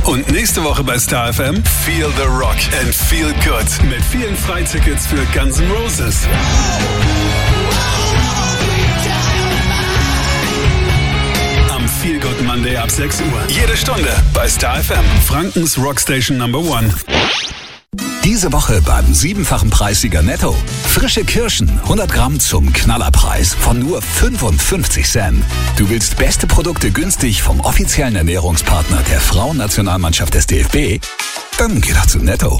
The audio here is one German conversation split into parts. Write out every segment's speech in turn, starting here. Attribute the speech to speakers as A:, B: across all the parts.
A: Und nächste Woche bei Star FM Feel the Rock and Feel Good mit vielen Freitickets für Guns N' Roses. Am Feel Good Monday ab 6 Uhr. Jede Stunde bei Star FM, Frankens Rockstation Number 1.
B: Diese Woche beim 7-fachen Preissieger Netto. Frische Kirschen, 100 Gramm zum Knallerpreis von nur 55 Cent. Du willst beste Produkte günstig vom offiziellen Ernährungspartner der Frauennationalmannschaft des DFB? Dann geh doch zu Netto.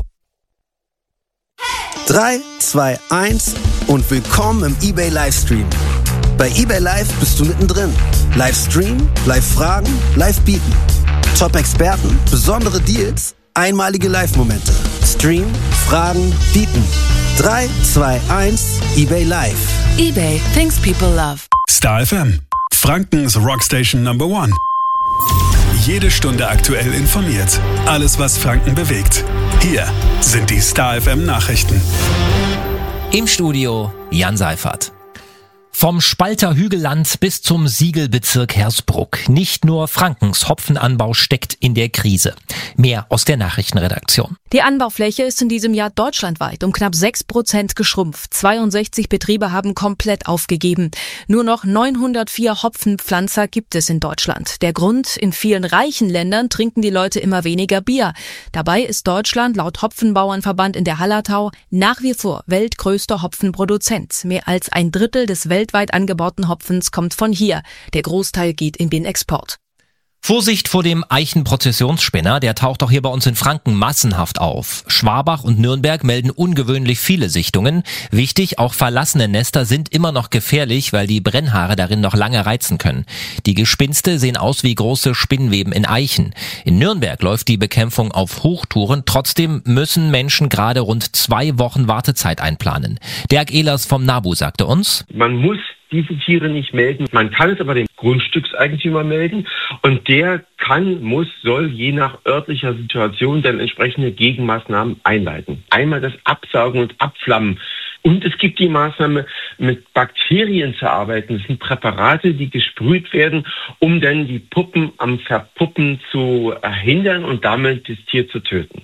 C: 3, 2, 1 und willkommen im eBay Livestream. Bei eBay Live bist du mittendrin. Livestream, Live-Fragen, Live-Bieten. Top-Experten, besondere Deals, einmalige Live-Momente. Stream, Fragen, Bieten. 3, 2, 1, eBay Live.
D: eBay, things people love.
A: Star FM, Frankens Rockstation Number 1. Jede Stunde aktuell informiert. Alles, was Franken bewegt. Hier sind die Star FM Nachrichten.
E: Im Studio Jan Seifert. Vom Spalter Hügelland bis zum Siegelbezirk Hersbruck. Nicht nur Frankens Hopfenanbau steckt in der Krise. Mehr aus der Nachrichtenredaktion.
D: Die Anbaufläche ist in diesem Jahr deutschlandweit um knapp 6% geschrumpft. 62 Betriebe haben komplett aufgegeben. Nur noch 904 Hopfenpflanzer gibt es in Deutschland. Der Grund: in vielen reichen Ländern trinken die Leute immer weniger Bier. Dabei ist Deutschland laut Hopfenbauernverband in der Hallertau nach wie vor weltgrößter Hopfenproduzent. Mehr als ein Drittel des weltweit angebauten Hopfens kommt von hier. Der Großteil geht in den Export.
E: Vorsicht vor dem Eichenprozessionsspinner, der taucht auch hier bei uns in Franken massenhaft auf. Schwabach und Nürnberg melden ungewöhnlich viele Sichtungen. Wichtig, auch verlassene Nester sind immer noch gefährlich, weil die Brennhaare darin noch lange reizen können. Die Gespinste sehen aus wie große Spinnweben in Eichen. In Nürnberg läuft die Bekämpfung auf Hochtouren. Trotzdem müssen Menschen gerade rund 2 Wochen Wartezeit einplanen. Dirk Ehlers vom NABU sagte uns:
F: Man muss diese Tiere nicht melden. Man kann es aber dem Grundstückseigentümer melden und der soll je nach örtlicher Situation dann entsprechende Gegenmaßnahmen einleiten. Einmal das Absaugen und Abflammen. Und es gibt die Maßnahme, mit Bakterien zu arbeiten. Das sind Präparate, die gesprüht werden, um dann die Puppen am Verpuppen zu hindern und damit das Tier zu töten.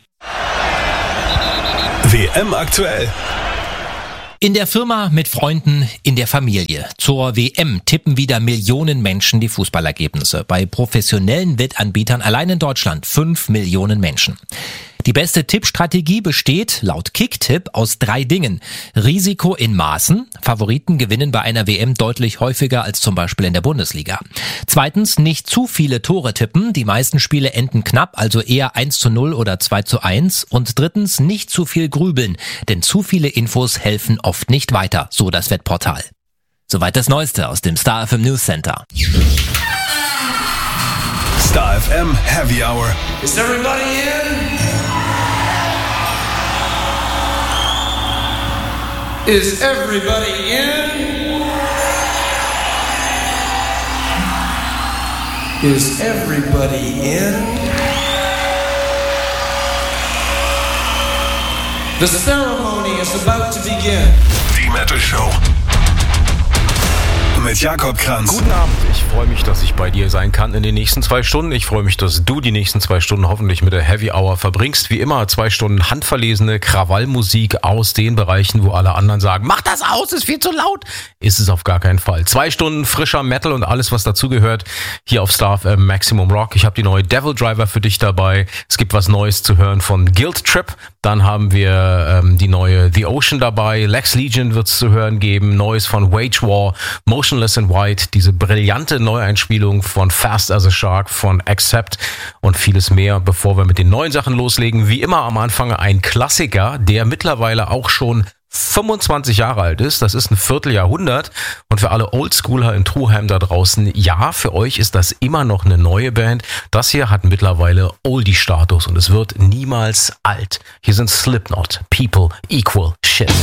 A: WM aktuell.
E: In der Firma, mit Freunden, in der Familie. Zur WM tippen wieder Millionen Menschen die Fußballergebnisse. Bei professionellen Wettanbietern allein in Deutschland 5 Millionen Menschen. Die beste Tippstrategie besteht, laut Kicktipp, aus 3 Dingen. Risiko in Maßen. Favoriten gewinnen bei einer WM deutlich häufiger als zum Beispiel in der Bundesliga. Zweitens, nicht zu viele Tore tippen. Die meisten Spiele enden knapp, also eher 1:0 oder 2:1. Und drittens, nicht zu viel grübeln, denn zu viele Infos helfen oft nicht weiter, so das Wettportal. Soweit das Neueste aus dem Star FM News Center.
A: Star FM Heavy Hour.
G: Is everybody in? Is everybody in? Is everybody in? The ceremony is about to begin.
A: Die Metal Show. Mit Jakob Kranz.
H: Guten Abend, ich freue mich, dass ich bei dir sein kann in den nächsten 2 Stunden. Ich freue mich, dass du die nächsten 2 Stunden hoffentlich mit der Heavy Hour verbringst. Wie immer 2 Stunden handverlesene Krawallmusik aus den Bereichen, wo alle anderen sagen, mach das aus, ist viel zu laut. Ist es auf gar keinen Fall. 2 Stunden frischer Metal und alles, was dazugehört, hier auf Star FM Maximum Rock. Ich habe die neue Devil Driver für dich dabei. Es gibt was Neues zu hören von Guilt Trip. Dann haben wir die neue The Ocean dabei. Lex Legion wird es zu hören geben. Neues von Wage War. Motionless in White. Diese brillante Neueinspielung von Fast as a Shark, von Accept und vieles mehr. Bevor wir mit den neuen Sachen loslegen, wie immer am Anfang ein Klassiker, der mittlerweile auch schon 25 Jahre alt ist. Das ist ein Vierteljahrhundert. Und für alle Oldschooler in Truheim da draußen, ja, für euch ist das immer noch eine neue Band. Das hier hat mittlerweile Oldie-Status und es wird niemals alt. Hier sind Slipknot, People Equal Shit.